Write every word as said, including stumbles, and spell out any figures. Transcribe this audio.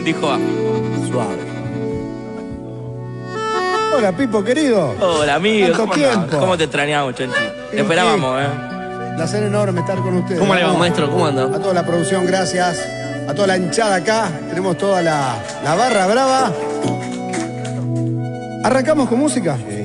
Dijo A. Suave. Hola, Pipo, querido. Hola, amigo. ¿Cuánto ¿Cómo tiempo? andás? ¿Cómo te extrañamos, Chenchi? Te esperábamos, ¿eh? Placer enorme estar con ustedes. ¿Cómo le va, Vamos. maestro? ¿Cómo anda? A toda la producción, gracias. A toda la hinchada acá. Tenemos toda la, la barra brava. ¿Arrancamos con música?